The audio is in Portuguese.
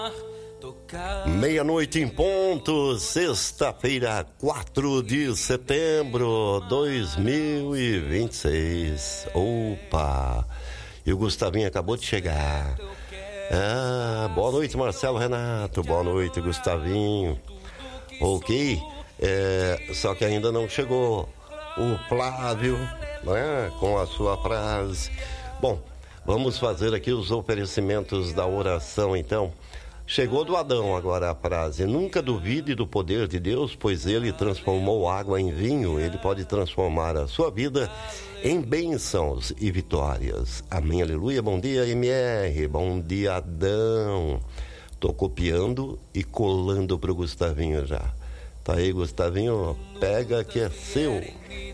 Meia-noite em ponto, sexta-feira, 4 de setembro, 2026. Opa! E o Gustavinho acabou de chegar. Boa noite, Marcelo Renato. Boa noite, Gustavinho. Ok, só que ainda não chegou o Flávio, né, com a sua frase. Bom, vamos fazer aqui os oferecimentos da oração, então. Chegou do Adão agora a frase: nunca duvide do poder de Deus, pois ele transformou água em vinho. Ele pode transformar a sua vida em bênçãos e vitórias. Amém, aleluia. Bom dia, MR. Bom dia, Adão. Tô copiando e colando pro Gustavinho já. Tá aí, Gustavinho, pega que é seu.